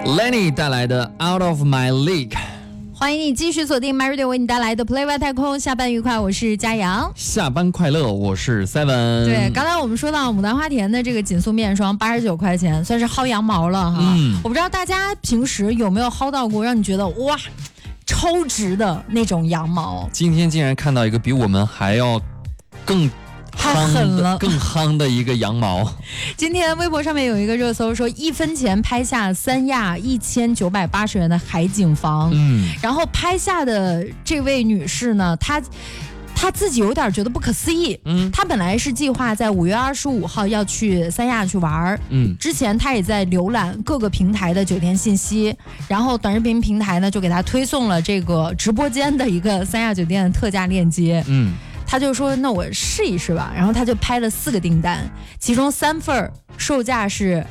Lenny 带来的 Out of My League。 欢迎你继续锁定 MyRadio 为你带来的 Play 外太空，下班愉快，我是佳阳。 下班快乐，我是 Seven。 对，刚才我们说到牡丹花田的这个紧素面霜89块钱，算是薅羊毛了哈。我不知道大家平时有没有薅到过让你觉得哇超值的那种羊毛。 今天竟然看到一个比我们还要更夯的一个羊毛。 今天微博上面有一个热搜说1分钱拍下三亚1980元的海景房，然后拍下的这位女士呢，她自己有点觉得不可思议。她本来是计划在5月25号要去三亚去玩，之前她也在浏览各个平台的酒店信息，然后短视频平台呢就给她推送了这个直播间的一个三亚酒店的特价链接。他就说那我试一试吧，然后他就拍了4个订单，其中3份售价是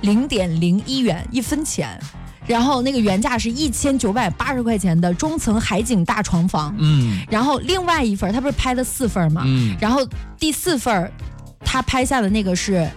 0.01元1分钱，然后那个原价是1980块钱的中层海景大床房，然后另外一份他不是拍了4份嘛，然后第4份他拍下的那个是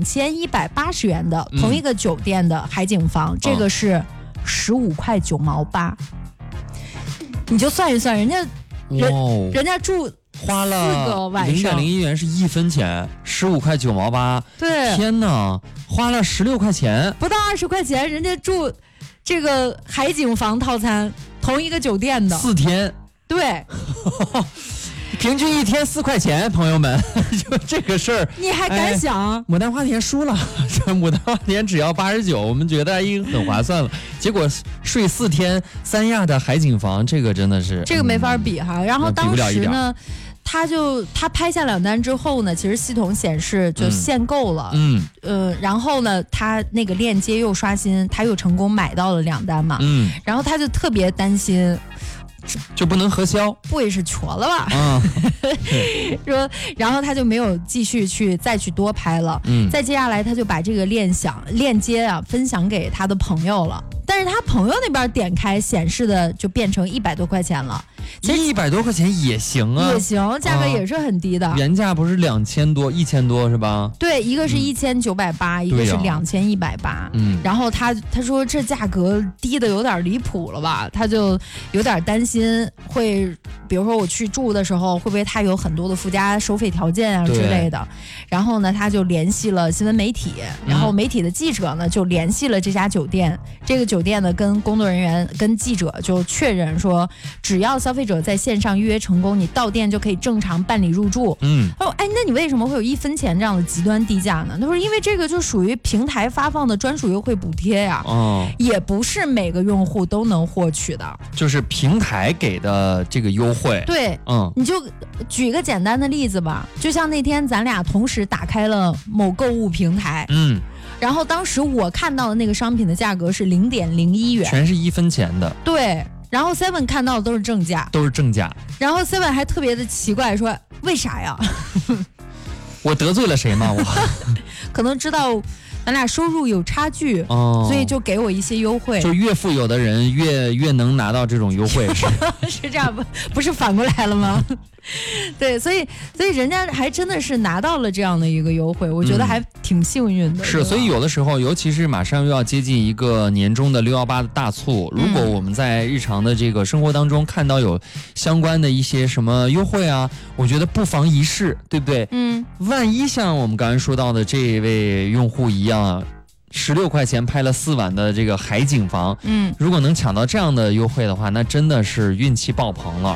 2180元的同一个酒店的海景房，这个是15块9毛8，你就算一算，人家住花了 4个晚上 0.01元是1分钱，15块9毛8。 对， 天哪，花了16块钱， 不到20块钱，人家住这个海景房套餐，同一个酒店的 4天， 对， 平均1天4块钱，朋友们，就这个事儿， 你还敢想？ 牡丹花田输了，这牡丹花田只要89，我们觉得已经很划算了，结果睡4天三亚的海景房，这个真的是这个没法比哈。然后当时呢，他拍下2单之后呢，其实系统显示就限购了，然后呢，他那个链接又刷新，他又成功买到了2单嘛，然后他就特别担心。 就不能核销， 不会是瘸了吧？说，然后他就没有继续再去多拍了。再接下来他就把这个链接啊分享给他的朋友了，但是他朋友那边点开显示的就变成100多块钱了。 其实100多块钱也行啊， 也行，价格也是很低的。 原价不是2000多、1000多是吧？ 对，一个是1980，一个是2180。然后他说这价格低的有点离谱了吧？他就有点担心会，比如说我去住的时候，会不会他有很多的附加收费条件啊之类的。然后呢，他就联系了新闻媒体，然后媒体的记者呢就联系了这家酒店。这个酒店呢跟工作人员跟记者就确认说，只要消费者在线上预约成功，你到店就可以正常办理入住。他说，哎，那你为什么会有1分钱这样的极端低价呢？他说，因为这个就属于平台发放的专属优惠补贴呀，也不是每个用户都能获取的， 就是平台给的这个优惠。 对，你就举一个简单的例子吧，就像那天咱俩同时打开了某购物平台，然后当时我看到的那个商品的价格是0.01元， 全是1分钱的。 对。然后 Seven 看到的都是正价，然后 Seven 还特别的奇怪说，为啥呀？ 我得罪了谁吗？我可能知道咱俩收入有差距，所以就给我一些优惠。 就越富有的人越能拿到这种优惠， 是这样不是反过来了吗？对，所以人家还真的是拿到了这样的一个优惠，我觉得还挺幸运的。 是，所以有的时候，尤其是马上又要接近一个年终的618的大促，如果我们在日常的这个生活当中看到有相关的一些什么优惠啊，我觉得不妨一试，对不对？万一像我们刚才说到的这位用户一样，16块钱拍了4晚的这个海景房，如果能抢到这样的优惠的话，那真的是运气爆棚了。